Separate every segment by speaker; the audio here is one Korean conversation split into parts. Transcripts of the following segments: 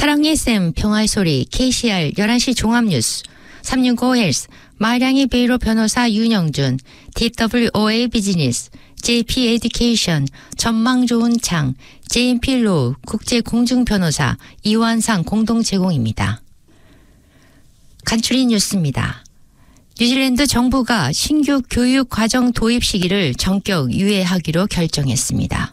Speaker 1: 사랑의 쌤 평화의 소리 KCR 11시 종합뉴스 365 헬스 마량이 베이로 변호사 윤영준 TWOA 비즈니스 JP 에듀케이션 전망 좋은 창 JMP 로우 국제공중변호사 이완상 공동 제공입니다. 간추린 뉴스입니다. 뉴질랜드 정부가 신규 교육 과정 도입 시기를 전격 유예하기로 결정했습니다.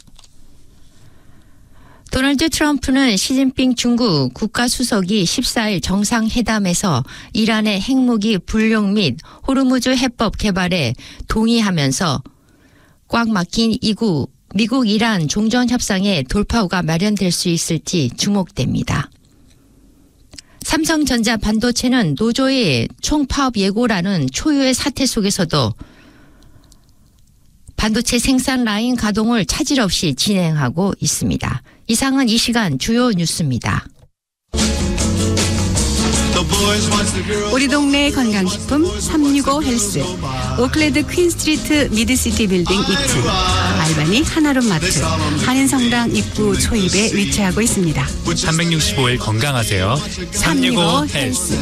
Speaker 1: 도널드 트럼프는 시진핑 중국 국가수석이 14일 정상회담에서 이란의 핵무기 불용 및 호르무즈 해법 개발에 동의하면서 꽉 막힌 미국 이란 종전협상의 돌파구가 마련될 수 있을지 주목됩니다. 삼성전자 반도체는 노조의 총파업 예고라는 초유의 사태 속에서도 반도체 생산 라인 가동을 차질 없이 진행하고 있습니다. 이상은 이 시간 주요 뉴스입니다.
Speaker 2: 우리 동네 건강식품 365 헬스 오클랜드 퀸스트리트 미드시티 빌딩 2층 알바니 하나룸마트 한인성당 입구 초입에 위치하고 있습니다.
Speaker 3: 365일 건강하세요. 365 헬스.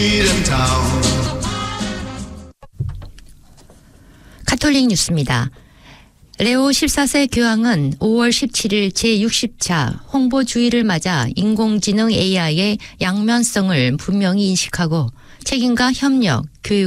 Speaker 1: 카톨릭 뉴스입니다. 레오 14세 교황은 5월 17일 제60차 홍보주의를 맞아 인공지능 AI의 양면성을 분명히 인식하고 책임과 협력, 교육